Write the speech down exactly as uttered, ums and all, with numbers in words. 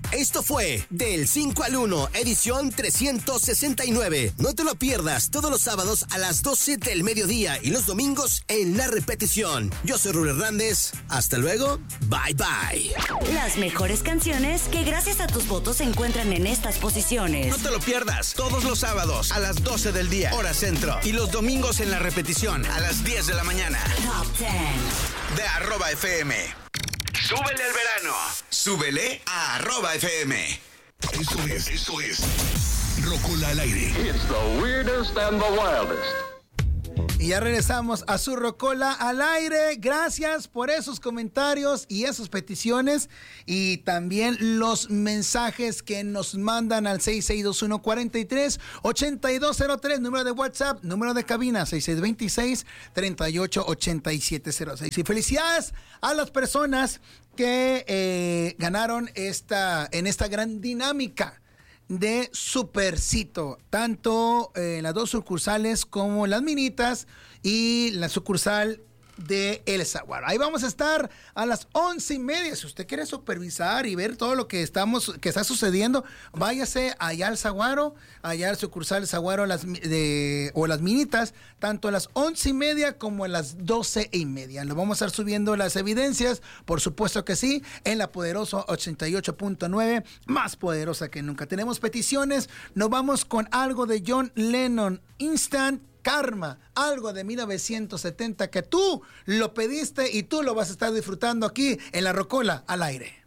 Esto fue Del cinco al uno, edición trescientos sesenta y nueve. No te lo pierdas todos los sábados a las doce del mediodía y los domingos en la repetición. Yo soy Rubén Hernández. Hasta luego. Bye, bye. Las mejores canciones que gracias a tus votos se encuentran en estas posiciones. No te lo pierdas todos los sábados a las doce del día, hora centro. Y los domingos en la repetición a las diez de la mañana. Top diez de arroba F M. Súbele al verano. Súbele a arroba F M. Eso es, eso es. Rocola al aire. It's the weirdest and the wildest. Y ya regresamos a su Rocola al aire. Gracias por esos comentarios y esas peticiones y también los mensajes que nos mandan al seis seis dos uno, cuatro tres, ocho dos cero tres, número de WhatsApp, número de cabina seis seis dos seis, tres ocho ocho siete cero seis. Y felicidades a las personas que eh, ganaron esta, en esta gran dinámica de Supercito, tanto en eh, las dos sucursales como las minitas y la sucursal de El Zaguaro. Ahí vamos a estar a las once y media. Si usted quiere supervisar y ver todo lo que estamos, que está sucediendo, váyase allá al Zaguaro, allá al sucursal Zaguaro las, de, o las minitas, tanto a las once y media como a las doce y media. Lo vamos a estar subiendo las evidencias, por supuesto que sí, en la Poderoso ochenta y ocho punto nueve, más poderosa que nunca. Tenemos peticiones, nos vamos con algo de John Lennon, Instant Karma, algo de mil novecientos setenta que tú lo pediste y tú lo vas a estar disfrutando aquí en la Rocola al aire.